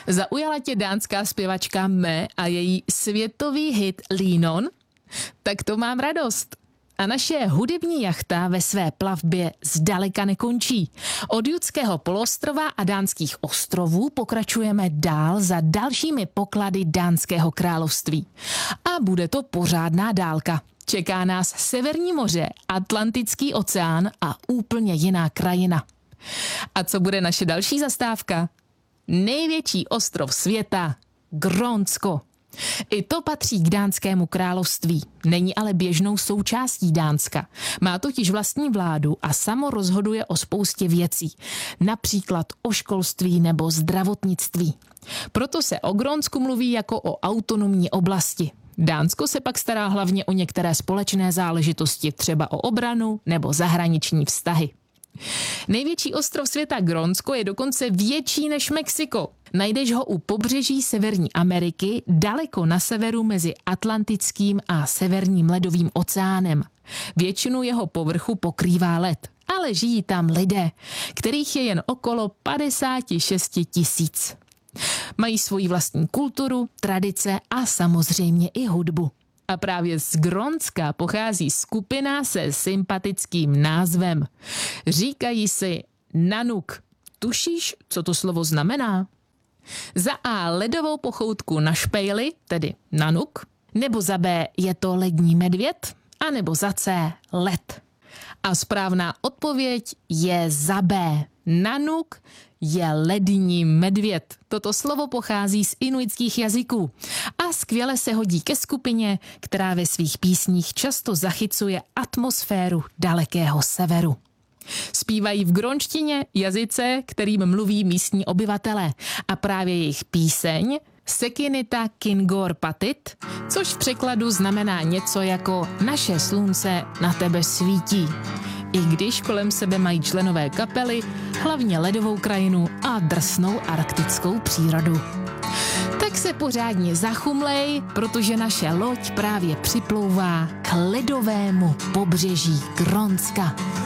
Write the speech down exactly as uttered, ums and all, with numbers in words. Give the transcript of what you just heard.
Zaujala tě dánská zpěvačka Me a její světový hit Lean On? Tak to mám radost. A naše hudební jachta ve své plavbě zdaleka nekončí. Od Judského poloostrova a Dánských ostrovů pokračujeme dál za dalšími poklady Dánského království. A bude to pořádná dálka. Čeká nás Severní moře, Atlantický oceán a úplně jiná krajina. A co bude naše další zastávka? Největší ostrov světa, Grónsko. I to patří k Dánskému království, není ale běžnou součástí Dánska. Má totiž vlastní vládu a samo rozhoduje o spoustě věcí, například o školství nebo zdravotnictví. Proto se o Grónsku mluví jako o autonomní oblasti. Dánsko se pak stará hlavně o některé společné záležitosti, třeba o obranu nebo zahraniční vztahy. Největší ostrov světa Grónsko je dokonce větší než Mexiko. Najdeš ho u pobřeží Severní Ameriky, daleko na severu mezi Atlantickým a Severním ledovým oceánem. Většinu jeho povrchu pokrývá led, ale žijí tam lidé, kterých je jen okolo padesát šest tisíc. Mají svoji vlastní kulturu, tradice a samozřejmě i hudbu. A právě z Grónska pochází skupina se sympatickým názvem. Říkají si Nanuk. Tušíš, co to slovo znamená? Za A ledovou pochoutku na špejli, tedy Nanuk, nebo za B je to lední medvěd, a nebo za C led. A správná odpověď je za B. Nanuk je lední medvěd. Toto slovo pochází z inuitských jazyků a skvěle se hodí ke skupině, která ve svých písních často zachycuje atmosféru dalekého severu. Zpívají v grónštině, jazyce, kterým mluví místní obyvatelé, a právě jejich píseň Sekinita Kingor Patit, což v překladu znamená něco jako naše slunce na tebe svítí. I když kolem sebe mají členové kapely, hlavně ledovou krajinu a drsnou arktickou přírodu. Tak se pořádně zachumlej, protože naše loď právě připlouvá k ledovému pobřeží Grónska.